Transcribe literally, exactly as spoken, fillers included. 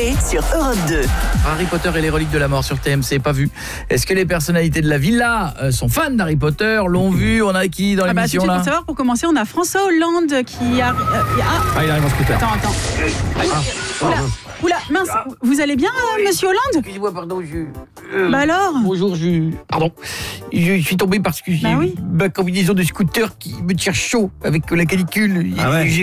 Coé sur Europe deux. Harry Potter et les reliques de la mort sur T M C, pas vu. Est-ce que les personnalités de la villa euh, sont fans d'Harry Potter, l'ont vu? On a qui dans Ah bah, l'émission tout de suite, là pour savoir, pour commencer, on a François Hollande qui a... euh, ah, Ah, il arrive en scooter. attends, attends. Oula, oula, mince, vous allez bien, euh, monsieur Hollande? Excusez-moi, pardon, je... euh, Bah alors? Bonjour, je... Pardon. Je suis tombé parce que j'ai Bah oui. ma combinaison de scooter qui me tire chaud avec la canicule. Ah ouais. J'ai